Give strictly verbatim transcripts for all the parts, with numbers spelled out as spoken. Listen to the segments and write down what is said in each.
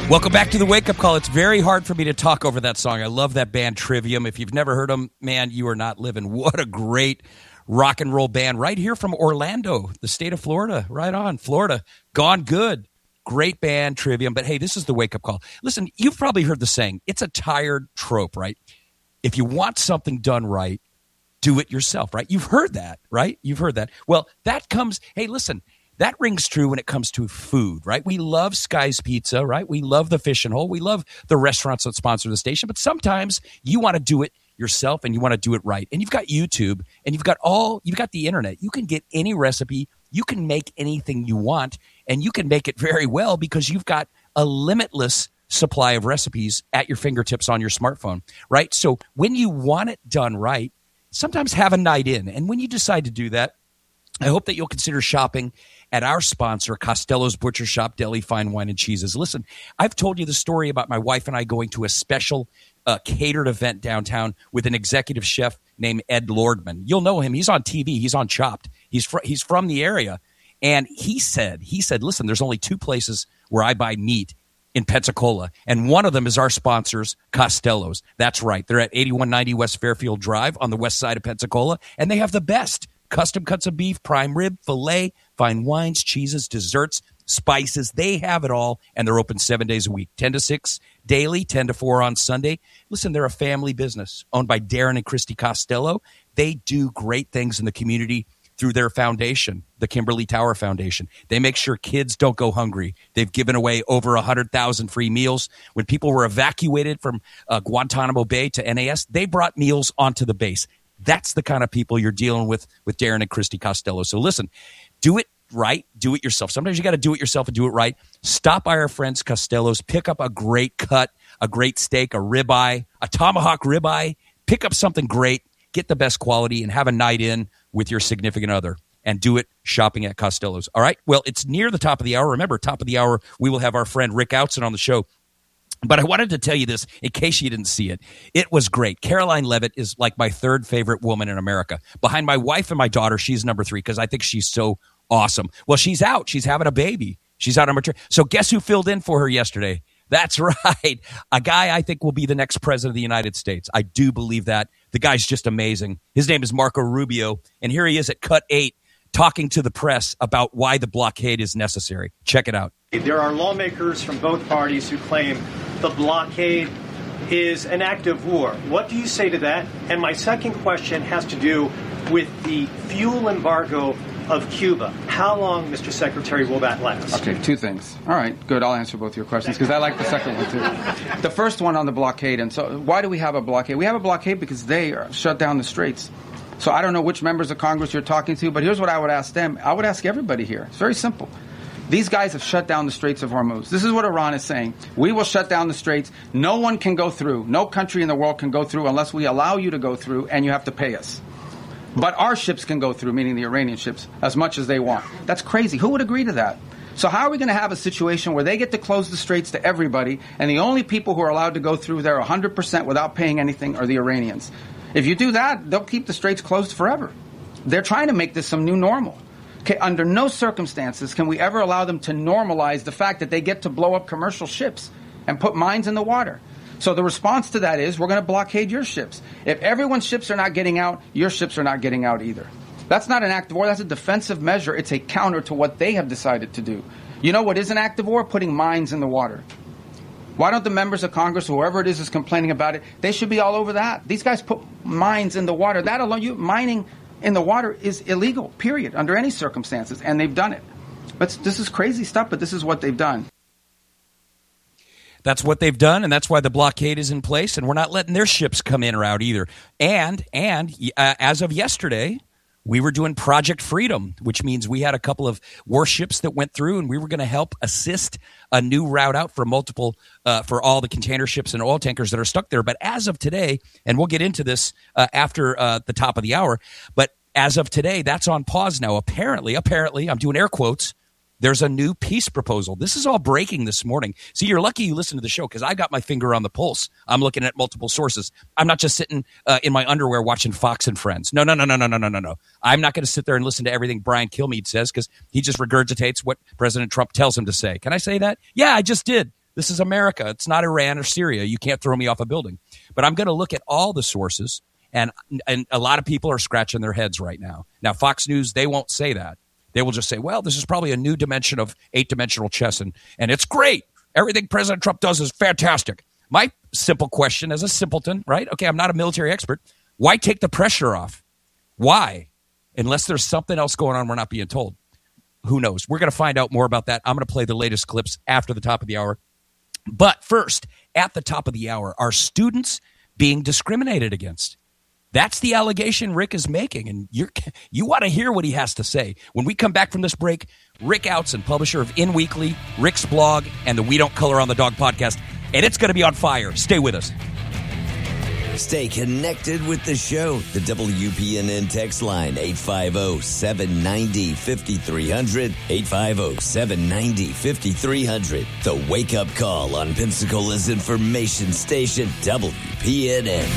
Welcome back to the Wake Up Call. It's very hard for me to talk over that song. I love that band Trivium. If you've never heard them, man, you are not living. What a great rock and roll band right here from Orlando, the state of Florida. Right on, Florida. Gone Good. Great band, Trivium. But hey, this is the Wake Up Call. Listen, you've probably heard the saying. It's a tired trope, right? If you want something done right, do it yourself, right? You've heard that, right? You've heard that. Well, that comes, hey, listen, that rings true when it comes to food, right? We love Sky's Pizza, right? We love the Fish and Hole. We love the restaurants that sponsor the station. But sometimes you want to do it yourself and you want to do it right. And you've got YouTube and you've got all, you've got the internet. You can get any recipe. You can make anything you want and you can make it very well because you've got a limitless supply of recipes at your fingertips on your smartphone, right? So when you want it done right, sometimes have a night in. And when you decide to do that, I hope that you'll consider shopping at our sponsor, Costello's Butcher Shop, Deli, Fine Wine, and Cheeses. Listen, I've told you the story about my wife and I going to a special uh, catered event downtown with an executive chef named Ed Lordman. You'll know him. He's on T V. He's on Chopped. He's, fr- he's from the area. And he said, he said, listen, there's only two places where I buy meat in Pensacola, and one of them is our sponsors, Costello's. That's right. They're at eighty-one ninety West Fairfield Drive on the west side of Pensacola, and they have the best custom cuts of beef, prime rib, filet, fine wines, cheeses, desserts, spices. They have it all, and they're open seven days a week, ten to six daily, ten to four on Sunday. Listen, they're a family business owned by Darren and Christy Costello. They do great things in the community through their foundation, the Kimberly Tower Foundation. They make sure kids don't go hungry. They've given away over one hundred thousand free meals. When people were evacuated from uh, Guantanamo Bay to N A S, they brought meals onto the base. That's the kind of people you're dealing with with Darren and Christy Costello. So listen, do it right. Do it yourself. Sometimes you got to do it yourself and do it right. Stop by our friends Costello's. Pick up a great cut, a great steak, a ribeye, a tomahawk ribeye. Pick up something great. Get the best quality and have a night in with your significant other. And do it shopping at Costello's. All right? Well, it's near the top of the hour. Remember, top of the hour, we will have our friend Rick Outson on the show. But I wanted to tell you this in case you didn't see it. It was great. Caroline Levitt is like my third favorite woman in America. Behind my wife and my daughter, she's number three because I think she's so awesome. Well, she's out. She's having a baby. She's out on maternity. So guess who filled in for her yesterday? That's right. A guy I think will be the next president of the United States. I do believe that. The guy's just amazing. His name is Marco Rubio. And here he is at Cut eight talking to the press about why the blockade is necessary. Check it out. There are lawmakers from both parties who claim the blockade is an act of war. What do you say to that? And my second question has to do with the fuel embargo of Cuba. How long, Mister Secretary, will that last? Okay, two things. All right, good. I'll answer both your questions because I like the second one too. The first one on the blockade. And so why do we have a blockade? We have a blockade because they are shut down the straits. So I don't know which members of Congress you're talking to, but here's what I would ask them. I would ask everybody here. It's very simple. These guys have shut down the Straits of Hormuz. This is what Iran is saying. We will shut down the straits. No one can go through. No country in the world can go through unless we allow you to go through, and you have to pay us. But our ships can go through, meaning the Iranian ships, as much as they want. That's crazy. Who would agree to that? So how are we going to have a situation where they get to close the straits to everybody, and the only people who are allowed to go through there one hundred percent without paying anything are the Iranians? If you do that, they'll keep the straits closed forever. They're trying to make this some new normal. Okay, under no circumstances can we ever allow them to normalize the fact that they get to blow up commercial ships and put mines in the water. So the response to that is we're going to blockade your ships. If everyone's ships are not getting out, your ships are not getting out either. That's not an act of war. That's a defensive measure. It's a counter to what they have decided to do. You know what is an act of war? Putting mines in the water. Why don't the members of Congress, whoever it is, is complaining about it? They should be all over that. These guys put mines in the water. That alone, you mining in the water is illegal, period, under any circumstances, and they've done it. But this is crazy stuff, but this is what they've done. That's what they've done, and that's why the blockade is in place, and we're not letting their ships come in or out either. And, and uh, as of yesterday, we were doing Project Freedom, which means we had a couple of warships that went through, and we were going to help assist a new route out for multiple, uh, for all the container ships and oil tankers that are stuck there. But as of today, and we'll get into this uh, after uh, the top of the hour, but as of today, that's on pause now. Apparently, apparently, I'm doing air quotes, there's a new peace proposal. This is all breaking this morning. See, you're lucky you listen to the show because I got my finger on the pulse. I'm looking at multiple sources. I'm not just sitting uh, in my underwear watching Fox and Friends. No, no, no, no, no, no, no, no, no. I'm not going to sit there and listen to everything Brian Kilmeade says because he just regurgitates what President Trump tells him to say. Can I say that? Yeah, I just did. This is America. It's not Iran or Syria. You can't throw me off a building. But I'm going to look at all the sources, and and a lot of people are scratching their heads right now. Now, Fox News, they won't say that. They will just say, well, this is probably a new dimension of eight-dimensional chess, and, and it's great. Everything President Trump does is fantastic. My simple question as a simpleton, right? Okay, I'm not a military expert. Why take the pressure off? Why? Unless there's something else going on we're not being told. Who knows? We're going to find out more about that. I'm going to play the latest clips after the top of the hour. But first, at the top of the hour, are students being discriminated against? That's the allegation Rick is making, and you're, you want to hear what he has to say. When we come back from this break, Rick Outzen, publisher of In Weekly, Rick's blog, and the We Don't Color on the Dog podcast, and it's going to be on fire. Stay with us. Stay connected with the show. The W P N N text line, eight five zero, seven nine zero, five three zero zero, eight five zero, seven nine zero, five three zero zero. The Wake Up Call on Pensacola's information station, W P N N.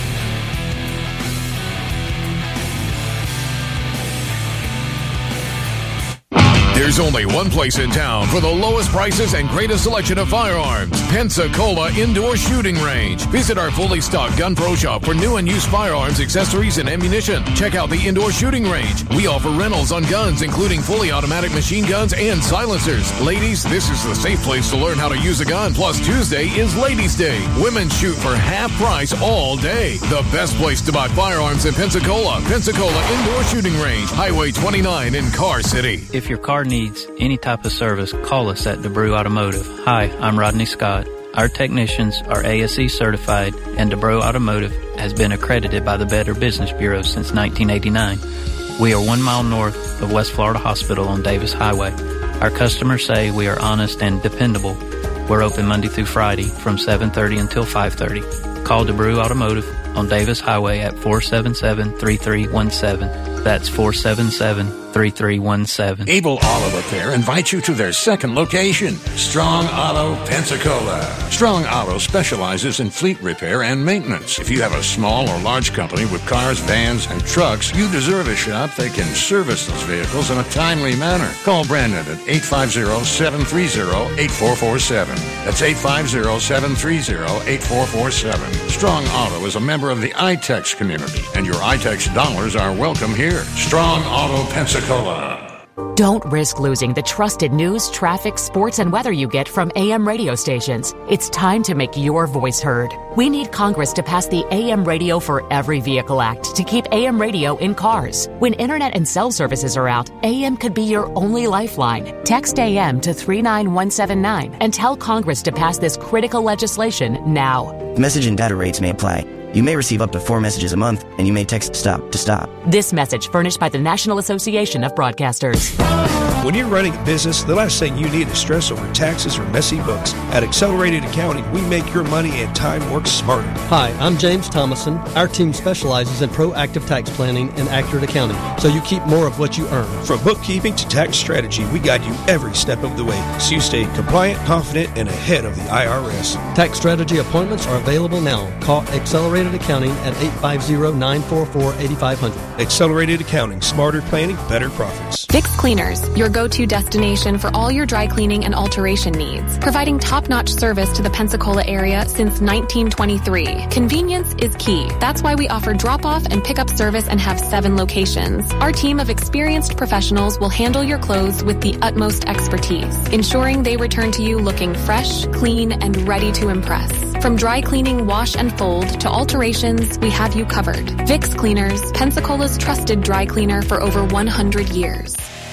There's only one place in town for the lowest prices and greatest selection of firearms. Pensacola Indoor Shooting Range. Visit our fully stocked Gun Pro shop for new and used firearms, accessories, and ammunition. Check out the Indoor Shooting Range. We offer rentals on guns, including fully automatic machine guns and silencers. Ladies, this is the safe place to learn how to use a gun. Plus, Tuesday is Ladies' Day. Women shoot for half price all day. The best place to buy firearms in Pensacola. Pensacola Indoor Shooting Range. Highway twenty-nine in Car City. If your car needs any type of service, call us at DeBrew Automotive. Hi, I'm Rodney Scott. Our technicians are A S E certified, and DeBrew Automotive has been accredited by the Better Business Bureau since nineteen eighty-nine. We are one mile north of West Florida Hospital on Davis Highway. Our customers say we are honest and dependable. We're open Monday through Friday from seven thirty until five thirty. Call DeBrew Automotive on Davis Highway at four seven seven, three three one seven. That's four seven seven, three three one seven. Able Auto Repair invites you to their second location, Strong Auto Pensacola. Strong Auto specializes in fleet repair and maintenance. If you have a small or large company with cars, vans, and trucks, you deserve a shop that can service those vehicles in a timely manner. Call Brandon at eight five zero, seven three zero, eight four four seven. That's eight five zero, seven three zero, eight four four seven. Strong Auto is a member of the I TEX community, and your I TEX dollars are welcome here. Strong Auto Pensacola. Don't risk losing the trusted news, traffic, sports, and weather you get from A M radio stations. It's time to make your voice heard. We need Congress to pass the A M Radio for Every Vehicle Act to keep A M radio in cars. When internet and cell services are out, A M could be your only lifeline. Text A M to three nine one seven nine and tell Congress to pass this critical legislation now. Message and data rates may apply. You may receive up to four messages a month, and you may text STOP to stop. This message furnished by the National Association of Broadcasters. When you're running a business, the last thing you need is stress over taxes or messy books. At Accelerated Accounting, we make your money and time work smarter. Hi, I'm James Thomason. Our team specializes in proactive tax planning and accurate accounting, so you keep more of what you earn. From bookkeeping to tax strategy, we guide you every step of the way, so you stay compliant, confident, and ahead of the I R S. Tax strategy appointments are available now. Call Accelerated Accounting at eight five zero, nine four four, eight five zero zero. Accelerated Accounting, smarter planning, better profits. Fix Cleaners, your go-to destination for all your dry cleaning and alteration needs, providing top-notch service to the Pensacola area since nineteen twenty-three. Convenience is key. That's why we offer drop-off and pick-up service and have seven locations. Our team of experienced professionals will handle your clothes with the utmost expertise, ensuring they return to you looking fresh, clean, and ready to impress. From dry cleaning, wash, and fold to alterations, we have you covered. Vicks Cleaners, Pensacola's trusted dry cleaner for over one hundred years.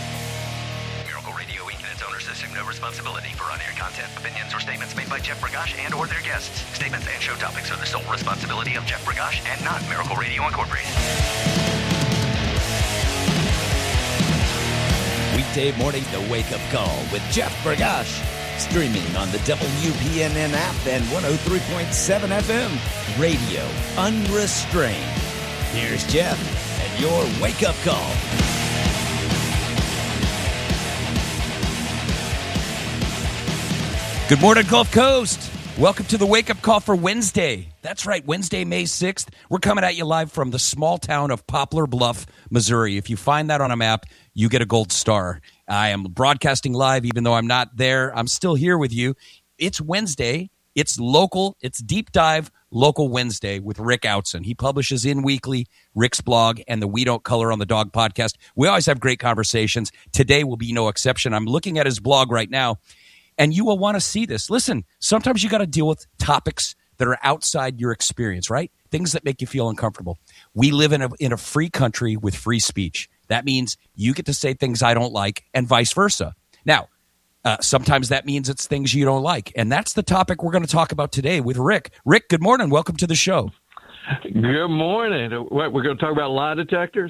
Miracle Radio Incorporated and its owners assume no responsibility for on-air content, opinions, or statements made by Jeff Bergosh and or their guests. Statements and show topics are the sole responsibility of Jeff Bergosh and not Miracle Radio Incorporated. Weekday morning, The Wake Up Call with Jeff Bergosh. Streaming on the W P N N app and one oh three point seven F M. Radio unrestrained. Here's Jeff and your Wake Up Call. Good morning, Gulf Coast. Welcome to the Wake Up Call for Wednesday. That's right, Wednesday, May sixth. We're coming at you live from the small town of Poplar Bluff, Missouri. If you find that on a map, you get a gold star. I am broadcasting live, even though I'm not there. I'm still here with you it's Wednesday. It's local. It's Deep Dive Local Wednesday with Rick Outzen. He publishes in weekly Rick's blog and the We Don't Color on the Dog podcast. We always have great conversations. Today will be no exception. I'm looking at his blog right now, and you will want to see this. Listen, sometimes you got to deal with topics that are outside your experience, right? Things that make you feel uncomfortable. We live in a in a free country with free speech. That means you get to say things I don't like and vice versa. Now, Uh, sometimes that means it's things you don't like. And that's the topic we're going to talk about today with Rick. Rick, good morning. Welcome to the show. Good morning. What, we're going to talk about lie detectors?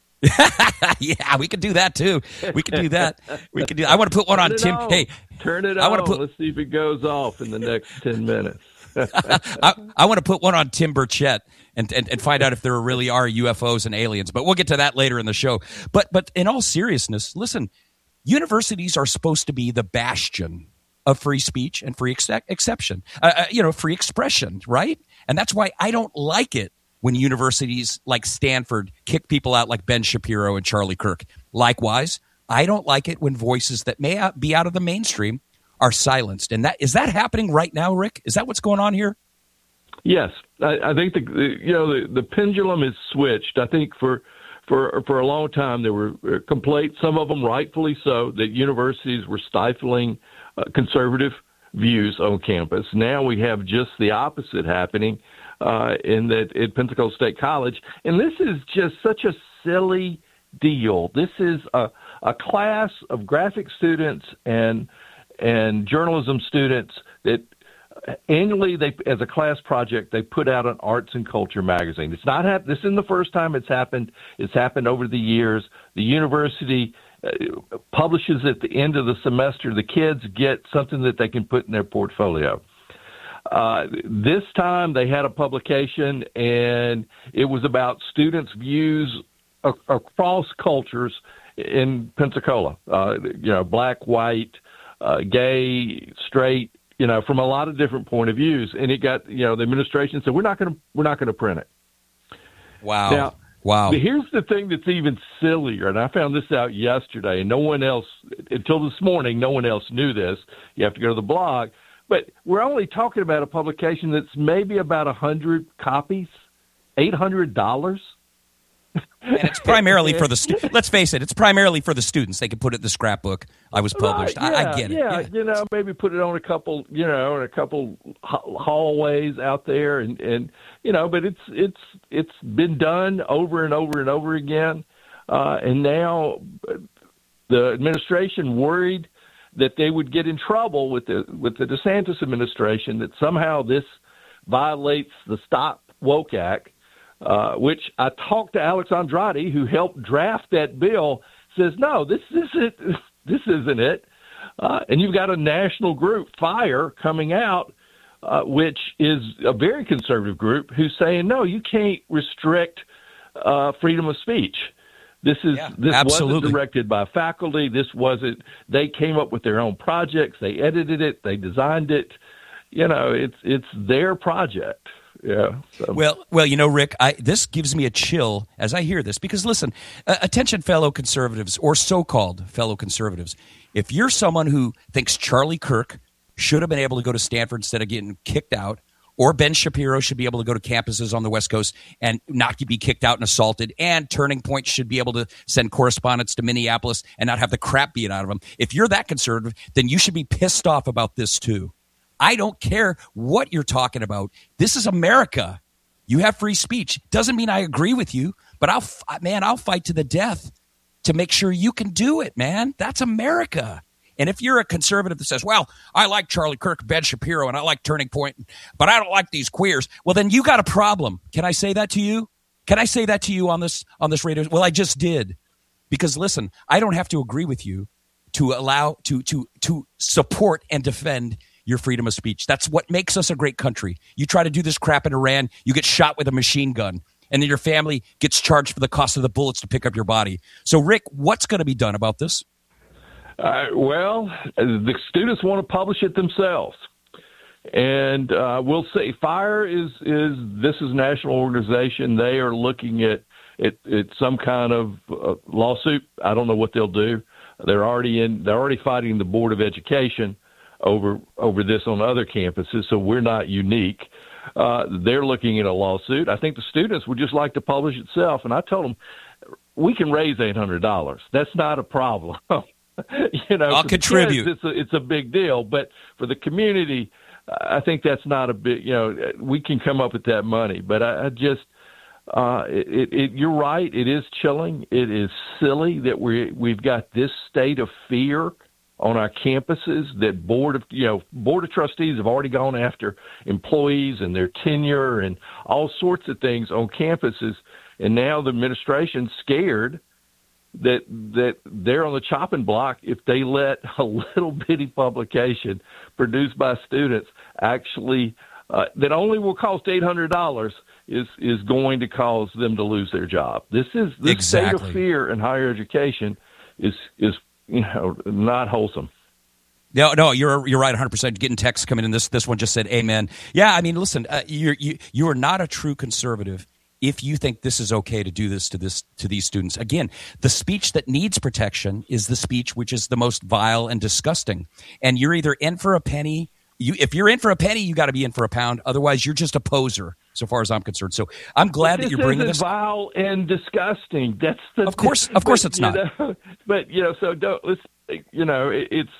Yeah, we could do that too. We could do that. We could do. I want to put one Turn on Tim. On. Hey, turn it I on. want to put, Let's see if it goes off in the next ten minutes. I, I want to put one on Tim Burchett and, and, and find out if there really are U F Os and aliens. But we'll get to that later in the show. But but in all seriousness, listen. Universities are supposed to be the bastion of free speech and free ex- exception, uh, uh, you know, free expression, right? And that's why I don't like it when universities like Stanford kick people out like Ben Shapiro and Charlie Kirk. Likewise, I don't like it when voices that may out, be out of the mainstream are silenced. And that is that happening right now, Rick? Is that what's going on here? Yes, I, I think the, the you know the, the pendulum is switched. I think for. For for a long time, there were complaints, some of them rightfully so, that universities were stifling uh, conservative views on campus. Now we have just the opposite happening uh, in that at Pensacola State College. And this is just such a silly deal. This is a, a class of graphic students and and journalism students that annually, they, as a class project, they put out an arts and culture magazine. It's not hap- this isn't the first time it's happened. It's happened over the years. The university uh, publishes at the end of the semester. The kids get something that they can put in their portfolio. Uh, this time they had a publication, and it was about students' views a- across cultures in Pensacola. Uh, you know, black, white, uh, gay, straight. You know, from a lot of different point of views, and it got, you know, the administration said we're not going to we're not going to print it. Wow! Now, wow! Here's the thing that's even sillier, and I found this out yesterday, and no one else until this morning, no one else knew this. You have to go to the blog, but we're only talking about a publication that's maybe about a hundred copies, eight hundred dollars. And it's primarily for the stu- let's face it, it's primarily for the students. They can put it in the scrapbook. I was published. Right, yeah, I, I get it. Yeah, yeah, you know, maybe put it on a couple, you know, in a couple hallways out there, and, and you know, but it's it's it's been done over and over and over again, uh, and now the administration worried that they would get in trouble with the with the DeSantis administration, that somehow this violates the Stop Woke Act. Uh, which I talked to Alex Andrade, who helped draft that bill, says, no, this isn't, this isn't it. Uh, and you've got a national group, FIRE, coming out, uh, which is a very conservative group, who's saying, no, you can't restrict uh, freedom of speech. This is yeah, this absolutely. wasn't directed by faculty. This wasn't. They came up with their own projects. They edited it. They designed it. You know, it's it's their project. Yeah. So. Well, well, you know, Rick, I, this gives me a chill as I hear this because, listen, uh, attention, fellow conservatives or so-called fellow conservatives. If you're someone who thinks Charlie Kirk should have been able to go to Stanford instead of getting kicked out, or Ben Shapiro should be able to go to campuses on the West Coast and not be kicked out and assaulted, and Turning Point should be able to send correspondents to Minneapolis and not have the crap beat out of them. If you're that conservative, then you should be pissed off about this too. I don't care what you're talking about. This is America. You have free speech. Doesn't mean I agree with you, but I'll, man, I'll fight to the death to make sure you can do it, man. That's America. And if you're a conservative that says, well, I like Charlie Kirk, Ben Shapiro, and I like Turning Point, but I don't like these queers, well, then you got a problem. Can I say that to you? Can I say that to you on this on this radio? Well, I just did. Because, listen, I don't have to agree with you to allow, to to to support and defend your freedom of speech. That's what makes us a great country. You try to do this crap in Iran, you get shot with a machine gun, and then your family gets charged for the cost of the bullets to pick up your body. So, Rick, what's going to be done about this? Uh, well, the students want to publish it themselves. And uh, we'll see. FIRE is, is this is a national organization. They are looking at, at, at some kind of uh, lawsuit. I don't know what they'll do. They're already in. They're already fighting the Board of Education over over this on other campuses, so we're not unique. Uh, they're looking at a lawsuit. I think the students would just like to publish itself, and I told them we can raise eight hundred dollars. That's not a problem. you know, I'll for contribute. The kids, it's a, it's a big deal, but for the community, I think that's not a big. You know, we can come up with that money, but I, I just. Uh, it, it, you're right. It is chilling. It is silly that we we've got this state of fear on our campuses. That board of you know board of trustees have already gone after employees and their tenure and all sorts of things on campuses, and now the administration's scared that that they're on the chopping block if they let a little bitty publication produced by students actually uh, that only will cost eight hundred dollars. Is is going to cause them to lose their job. This is this exactly. state of fear in higher education is is you know not wholesome. No, no, you're you're right, one hundred percent. Getting texts coming in. This this one just said, "Amen." Yeah, I mean, listen, uh, you're you you are not a true conservative if you think this is okay to do this to this to these students. Again, the speech that needs protection is the speech which is the most vile and disgusting. And you're either in for a penny. You, if you're in for a penny, you got to be in for a pound. Otherwise, you're just a poser, so far as I'm concerned. So I'm glad that you're bringing this. This is vile and disgusting. That's the. Of course, of course, but, it's not. Know, but you know, so don't. Let's. You know, it, it's.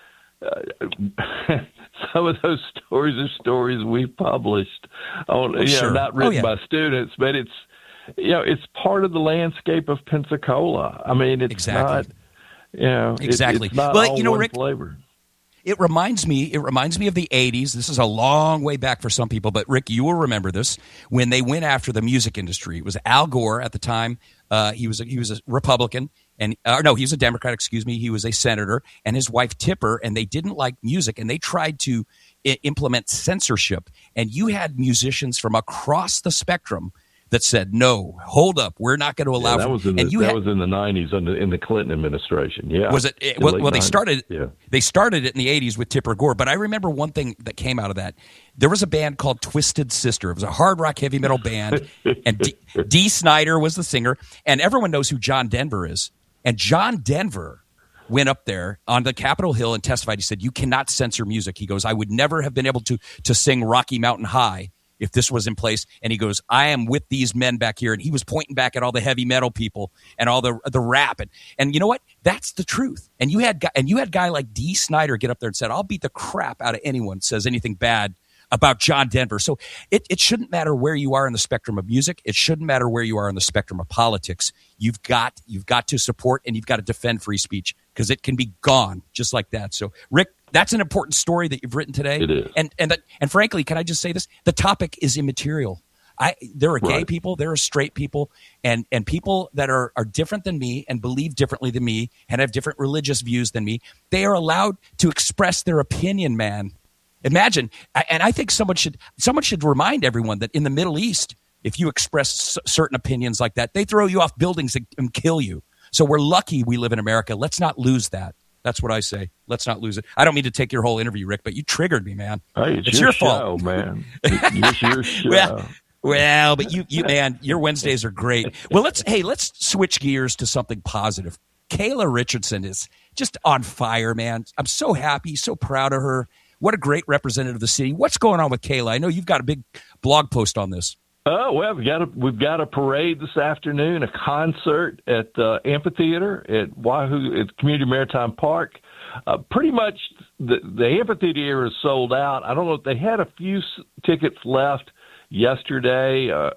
Uh, some of those stories are stories we published on, oh, you sure. know, not written oh, yeah. by students, but it's, you know, it's part of the landscape of Pensacola. I mean, it's exactly. not. You know, exactly. It, it's not well, all you know, one Rick. flavor. It reminds me. It reminds me of the eighties. This is a long way back for some people, but Rick, you will remember this when they went after the music industry. It was Al Gore at the time. Uh, he was a, he was a Republican, and uh, no, he was a Democrat. Excuse me. He was a senator, and his wife Tipper, and they didn't like music, and they tried to I- implement censorship. And you had musicians from across the spectrum that said, "No, hold up, we're not going to allow." Yeah, that was in the, and you that had, was in the nineties in the, in the Clinton administration. Yeah, was it? it well, well they started. Yeah. They started it in the eighties with Tipper Gore, but I remember one thing that came out of that. There was a band called Twisted Sister. It was a hard rock heavy metal band, and D, Dee Snider was the singer, and everyone knows who John Denver is. And John Denver went up there on the Capitol Hill and testified. He said, "You cannot censor music." He goes, "I would never have been able to to sing Rocky Mountain High if this was in place." And he goes, "I am with these men back here." And he was pointing back at all the heavy metal people and all the the rap. And, and you know what? That's the truth. And you had and you had a guy like Dee Snider get up there and said, "I'll beat the crap out of anyone who says anything bad about John Denver." So it, it shouldn't matter where you are in the spectrum of music. It shouldn't matter where you are in the spectrum of politics. You've got you've got to support and you've got to defend free speech because it can be gone just like that. So, Rick, that's an important story that you've written today. It is. And and that, and frankly, can I just say this? The topic is immaterial. I there are gay Right. people, there are straight people, and and people that are are different than me and believe differently than me and have different religious views than me. They are allowed to express their opinion, man. Imagine, and I think someone should someone should remind everyone that in the Middle East, if you express certain opinions like that, they throw you off buildings and kill you. So we're lucky we live in America. Let's not lose that. That's what I say. Let's not lose it. I don't mean to take your whole interview, Rick, but you triggered me, man. Hey, it's, it's your, your show, fault, man. It's your show. well, well, but you, you, man, your Wednesdays are great. Well, let's hey, let's switch gears to something positive. Kayla Richardson is just on fire, man. I'm so happy, so proud of her. What a great representative of the city. What's going on with Kayla? I know you've got a big blog post on this. Oh, well, we've got a, we've got a parade this afternoon, a concert at the amphitheater at Wahoo at Community Maritime Park. Uh, pretty much the, the amphitheater is sold out. I don't know. They had a few s- tickets left yesterday uh,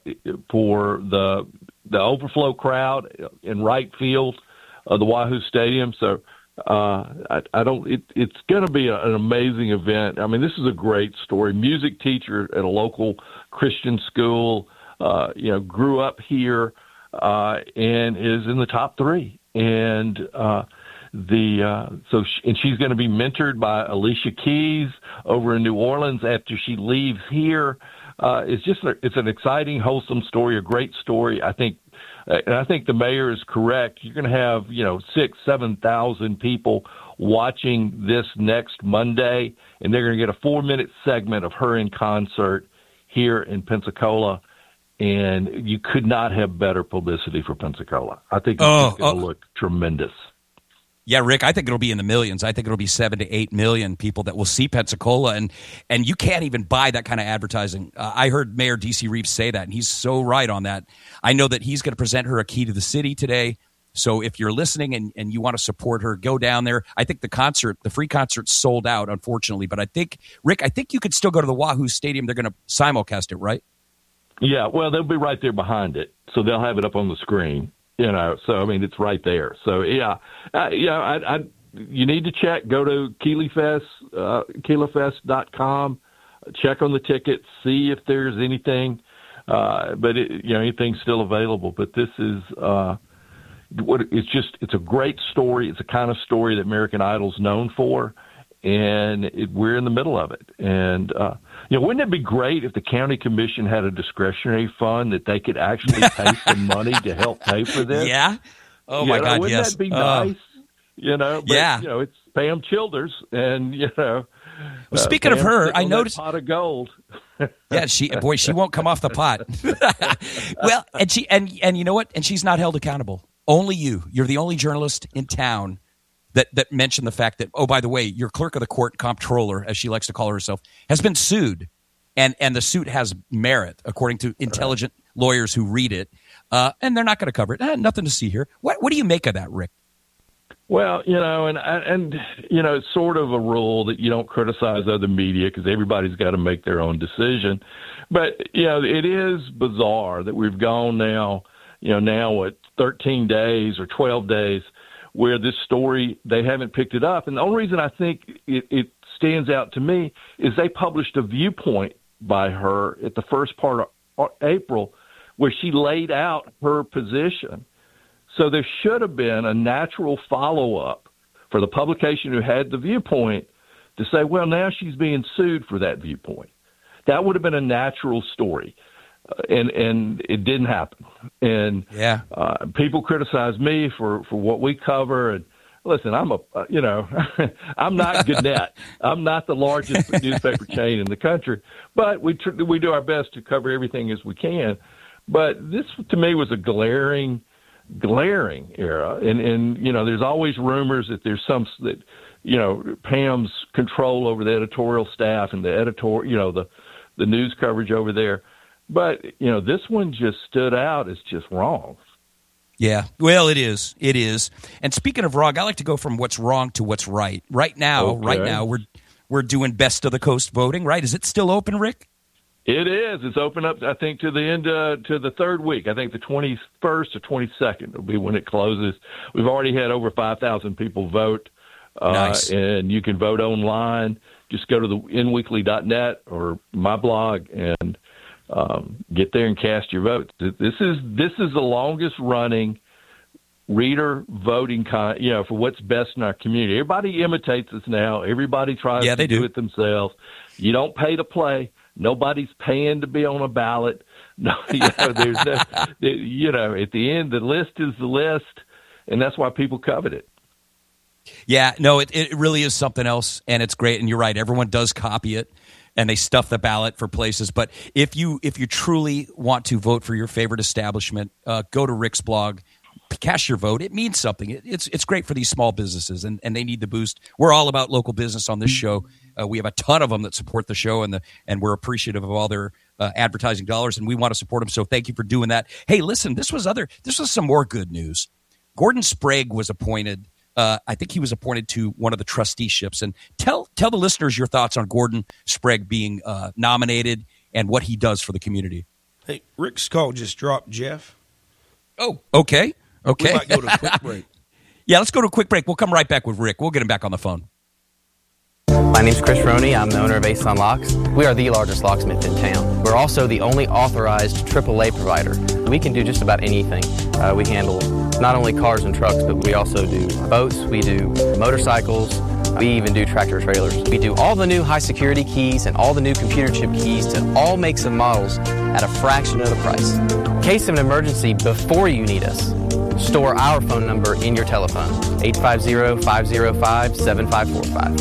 for the the overflow crowd in right field of the Wahoo Stadium. So uh, I, I don't. It, it's going to be a, an amazing event. I mean, this is a great story. Music teacher at a local Christian school, uh, you know, grew up here uh, and is in the top three. And uh, the uh, so she, and she's going to be mentored by Alicia Keys over in New Orleans after she leaves here. Uh, it's just a, it's an exciting, wholesome story, a great story. I think. And I think the mayor is correct. You're going to have, you know, six, seven thousand people watching this next Monday, and they're going to get a four-minute segment of her in concert here in Pensacola. And you could not have better publicity for Pensacola. I think it's Oh, going to oh. look tremendous. Yeah, Rick, I think it'll be in the millions. I think it'll be seven to eight million people that will see Pensacola, and and you can't even buy that kind of advertising. Uh, I heard Mayor D C Reeves say that, and he's so right on that. I know that he's going to present her a key to the city today. So if you're listening and, and you want to support her, go down there. I think the concert, the free concert, sold out, unfortunately. But I think, Rick, I think you could still go to the Wahoo Stadium. They're going to simulcast it, right? Yeah, well, they'll be right there behind it, so they'll have it up on the screen. You know, so I mean, it's right there. So yeah, uh, you know, I, I you need to check. Go to Keeley Fest, uh, Keela Fest dot com. Check on the tickets, see if there's anything. Uh, but it, you know, anything's still available. But this is uh, what it's just. It's a great story. It's a kind of story that American Idol's known for, and it, we're in the middle of it. And uh, you know, wouldn't it be great if the county commission had a discretionary fund that they could actually pay some money to help pay for this? Yeah. Oh you my know, God, wouldn't yes. that be uh, nice? You know, but, yeah. You know, it's Pam Childers, and you know. Well, speaking uh, of her, I noticed pot of gold. Yeah, she boy, she won't come off the pot. Well, and she and and you know what? And she's not held accountable. Only you. You're the only journalist in town that that mentioned the fact that, oh, by the way, your clerk of the court, comptroller, as she likes to call herself, has been sued, and and the suit has merit according to intelligent right. lawyers who read it, uh, and they're not going to cover it. Eh, nothing to see here. What what do you make of that, Rick? Well, you know, and and you know, it's sort of a rule that you don't criticize other media because everybody's got to make their own decision. But you know, it is bizarre that we've gone now, you know, now what thirteen days or twelve days where this story they haven't picked it up. And the only reason I think it, it stands out to me is they published a viewpoint by her at the first part of April where she laid out her position. So there should have been a natural follow-up for the publication who had the viewpoint to say, well, now she's being sued for that viewpoint. That would have been a natural story, uh, and and it didn't happen. And yeah, uh, people criticize me for, for what we cover. And listen, I'm a uh, you know I'm not Gannett. I'm not the largest newspaper chain in the country, but we tr- we do our best to cover everything as we can. But this, to me, was a glaring. glaring era. And, and, you know, there's always rumors that there's some, that, you know, Pam's control over the editorial staff and the editor, you know, the, the news coverage over there. But, you know, this one just stood out as just wrong. Yeah, well, it is. It is. And speaking of wrong, I like to go from what's wrong to what's right. Right now, okay. right now, we're we're doing best of the coast voting, right? Is it still open, Rick? It is. It's open up, I think, to the end, uh, to the third week. I think the twenty-first or twenty-second will be when it closes. We've already had over five thousand people vote. Uh, nice. And you can vote online. Just go to the in weekly dot net or my blog and um, get there and cast your vote. This is this is the longest running reader voting, con- you know, for what's best in our community. Everybody imitates us now. Everybody tries yeah, to they do. do it themselves. You don't pay to play. Nobody's paying to be on a ballot. No, you know, there's no, you know, at the end, the list is the list, and that's why people covet it. Yeah, no, it, it really is something else, and it's great. And you're right, everyone does copy it, and they stuff the ballot for places. But if you if you truly want to vote for your favorite establishment, uh, go to Rick's blog, cast your vote. It means something. It, it's it's great for these small businesses, and, and they need the boost. We're all about local business on this show. Uh, we have a ton of them that support the show, and the and we're appreciative of all their uh, advertising dollars, and we want to support them. So thank you for doing that. Hey, listen, this was other. This was some more good news. Gordon Sprague was appointed. Uh, I think he was appointed to one of the trusteeships. And tell tell the listeners your thoughts on Gordon Sprague being uh, nominated and what he does for the community. Hey, Rick's call just dropped, Jeff. Oh, okay, okay. We might go to a quick break. Yeah, let's go to a quick break. We'll come right back with Rick. We'll get him back on the phone. My name's Chris Roney. I'm the owner of Ace On Locks. We are the largest locksmith in town. We're also the only authorized triple A provider. We can do just about anything. Uh, we handle not only cars and trucks, but we also do boats, we do motorcycles, we even do tractor trailers. We do all the new high security keys and all the new computer chip keys to all makes and models at a fraction of the price. In case of an emergency before you need us, store our phone number in your telephone, eight five zero, five zero five, seven five four five.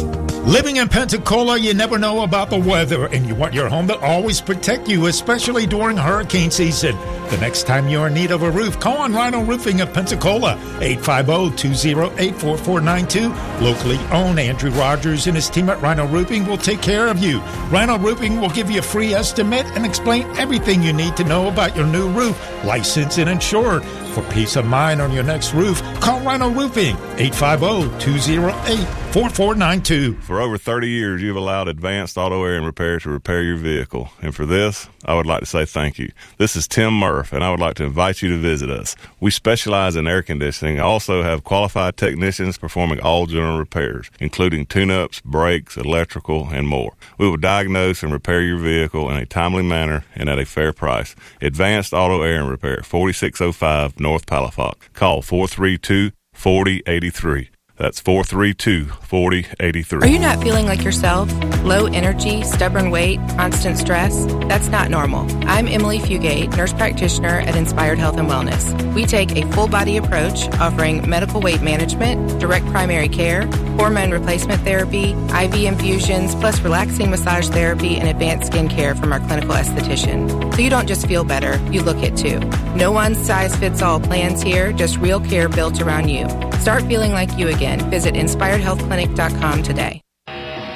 Living in Pensacola, you never know about the weather, and you want your home to always protect you, especially during hurricane season. The next time you're in need of a roof, call on Rhino Roofing of Pensacola, eight five zero, two zero eight, four four nine two. Locally owned, Andrew Rogers and his team at Rhino Roofing will take care of you. Rhino Roofing will give you a free estimate and explain everything you need to know about your new roof, licensed and insured. For peace of mind on your next roof, call Rhino Roofing, eight five zero, two zero eight, four four nine two. For over thirty years, you've allowed Advanced Auto Air and Repair to repair your vehicle. And for this, I would like to say thank you. This is Tim Murph, and I would like to invite you to visit us. We specialize in air conditioning, also have qualified technicians performing all general repairs, including tune-ups, brakes, electrical, and more. We will diagnose and repair your vehicle in a timely manner and at a fair price. Advanced Auto Air and Repair, forty-six oh five North Palafox. Call four three two, four oh eight three. That's four three two, four oh eight three. Are you not feeling like yourself? Low energy, stubborn weight, constant stress? That's not normal. I'm Emily Fugate, nurse practitioner at Inspired Health and Wellness. We take a full body approach offering medical weight management, direct primary care, hormone replacement therapy, I V infusions, plus relaxing massage therapy and advanced skin care from our clinical esthetician. So you don't just feel better, you look it too. No one size fits all plans here, just real care built around you. Start feeling like you again. Visit inspired health clinic dot com today.